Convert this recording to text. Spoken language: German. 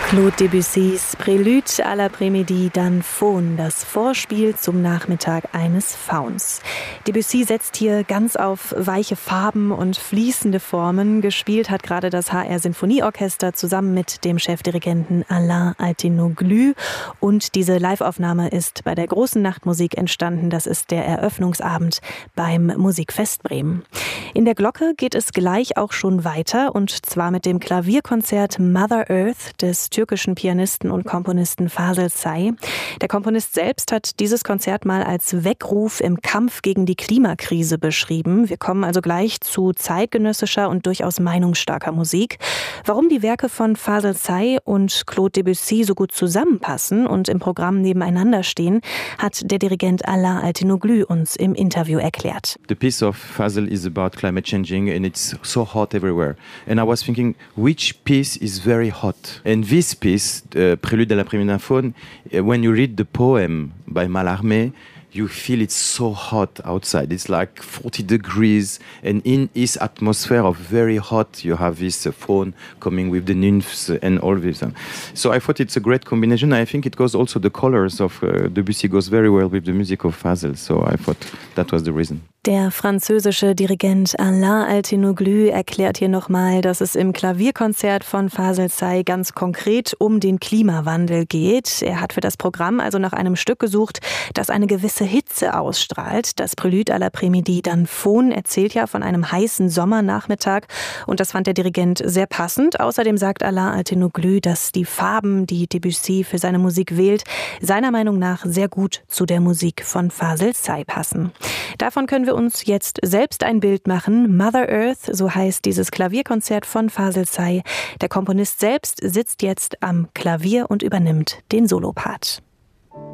Claude Debussys Prélude à l'après-midi d'un Faun, das Vorspiel zum Nachmittag eines Fauns. Debussy setzt hier ganz auf weiche Farben und fließende Formen. Gespielt hat gerade das HR Sinfonieorchester zusammen mit dem Chefdirigenten Alain Altinoglu. Und diese Liveaufnahme ist bei der Großen Nachtmusik entstanden. Das ist der Eröffnungsabend beim Musikfest Bremen. In der Glocke geht es gleich auch schon weiter, und zwar mit dem Klavierkonzert Mother Earth des türkischen Pianisten und Komponisten Fasıl Say. Der Komponist selbst hat dieses Konzert mal als Weckruf im Kampf gegen die Klimakrise beschrieben. Wir kommen also gleich zu zeitgenössischer und durchaus meinungsstarker Musik. Warum die Werke von Fasıl Say und Claude Debussy so gut zusammenpassen und im Programm nebeneinander stehen, hat der Dirigent Alain Altinoglu uns im Interview erklärt. The piece of Fasıl is about climate changing and it's so hot everywhere. And I was thinking, which piece is very hot? And this piece, Prélude à l'après-midi d'un Faun, when you read the poem by Mallarmé, you feel it's so hot outside. It's like 40 degrees, and in this atmosphere of very hot, you have this faun coming with the nymphs and all this. So I thought it's a great combination. I think it goes also, the colors of Debussy goes very well with the music of Fasıl. So I thought that was the reason. Der französische Dirigent Alain Altinoglu erklärt hier nochmal, dass es im Klavierkonzert von Fasıl Say ganz konkret um den Klimawandel geht. Er hat für das Programm also nach einem Stück gesucht, das eine gewisse Hitze ausstrahlt. Das Prélude à l'après-midi d'un Faun erzählt ja von einem heißen Sommernachmittag, und das fand der Dirigent sehr passend. Außerdem sagt Alain Altinoglu, dass die Farben, die Debussy für seine Musik wählt, seiner Meinung nach sehr gut zu der Musik von Fasıl Say passen. Davon können wir uns jetzt selbst ein Bild machen. Mother Earth, so heißt dieses Klavierkonzert von Fasıl Say. Der Komponist selbst sitzt jetzt am Klavier und übernimmt den Solopart.